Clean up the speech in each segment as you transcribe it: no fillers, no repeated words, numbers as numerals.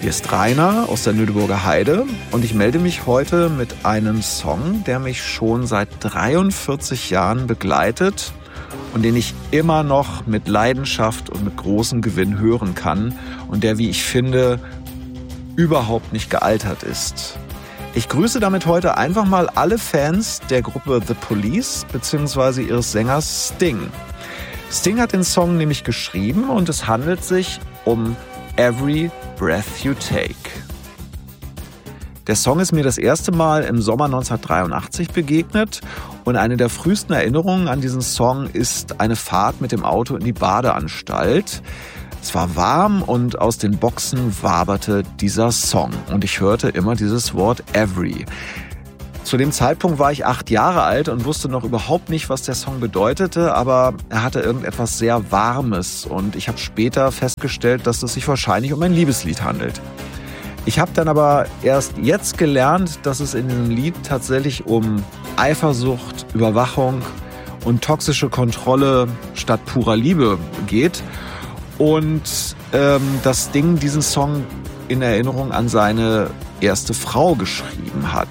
Hier ist Rainer aus der Nöteburger Heide und ich melde mich heute mit einem Song, der mich schon seit 43 Jahren begleitet und den ich immer noch mit Leidenschaft und mit großem Gewinn hören kann und der, wie ich finde, überhaupt nicht gealtert ist. Ich grüße damit heute einfach mal alle Fans der Gruppe The Police bzw. ihres Sängers Sting. Sting hat den Song nämlich geschrieben und es handelt sich um Every Breath You Take. Der Song ist mir das erste Mal im Sommer 1983 begegnet und eine der frühesten Erinnerungen an diesen Song ist eine Fahrt mit dem Auto in die Badeanstalt. Es war warm und aus den Boxen waberte dieser Song und ich hörte immer dieses Wort Every. Zu dem Zeitpunkt war ich 8 Jahre alt und wusste noch überhaupt nicht, was der Song bedeutete, aber er hatte irgendetwas sehr Warmes und ich habe später festgestellt, dass es sich wahrscheinlich um ein Liebeslied handelt. Ich habe dann aber erst jetzt gelernt, dass es in diesem Lied tatsächlich um Eifersucht, Überwachung und toxische Kontrolle statt purer Liebe geht und dass Sting diesen Song in Erinnerung an seine erste Frau geschrieben hat.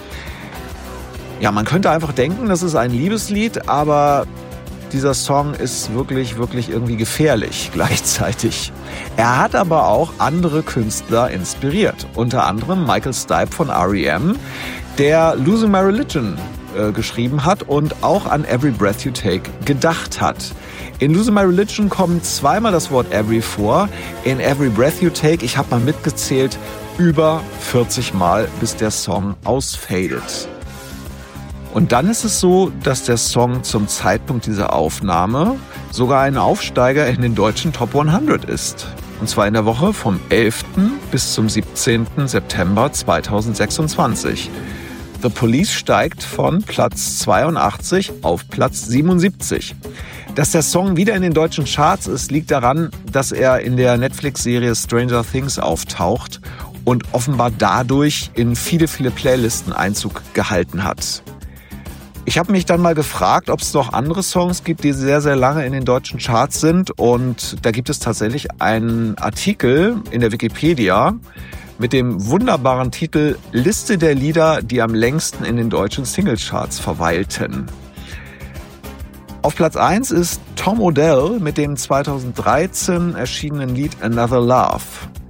Ja, man könnte einfach denken, das ist ein Liebeslied, aber dieser Song ist wirklich irgendwie gefährlich gleichzeitig. Er hat aber auch andere Künstler inspiriert, unter anderem Michael Stipe von R.E.M., der Losing My Religion geschrieben hat und auch an Every Breath You Take gedacht hat. In Losing My Religion kommt zweimal das Wort Every vor, in Every Breath You Take, ich habe mal mitgezählt, über 40 Mal, bis der Song ausfadet. Und dann ist es so, dass der Song zum Zeitpunkt dieser Aufnahme sogar ein Aufsteiger in den deutschen Top 100 ist. Und zwar in der Woche vom 11. bis zum 17. September 2026. The Police steigt von Platz 82 auf Platz 77. Dass der Song wieder in den deutschen Charts ist, liegt daran, dass er in der Netflix-Serie Stranger Things auftaucht und offenbar dadurch in viele Playlisten Einzug gehalten hat. Ich habe mich dann mal gefragt, ob es noch andere Songs gibt, die sehr, sehr lange in den deutschen Charts sind. Und da gibt es tatsächlich einen Artikel in der Wikipedia mit dem wunderbaren Titel Liste der Lieder, die am längsten in den deutschen Singlecharts verweilten. Auf Platz 1 ist Tom Odell mit dem 2013 erschienenen Lied Another Love.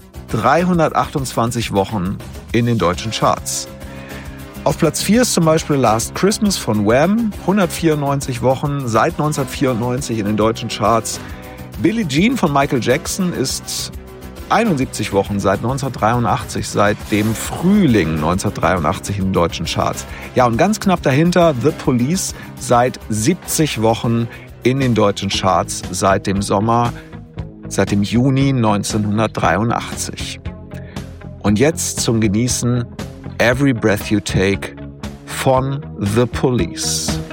328 Wochen in den deutschen Charts. Auf Platz 4 ist zum Beispiel Last Christmas von Wham, 194 Wochen seit 1994 in den deutschen Charts. Billie Jean von Michael Jackson ist 71 Wochen seit 1983, seit dem Frühling 1983 in den deutschen Charts. Ja, und ganz knapp dahinter The Police seit 70 Wochen in den deutschen Charts seit dem Sommer, seit dem Juni 1983. Und jetzt zum Genießen Every Breath You Take von The Police.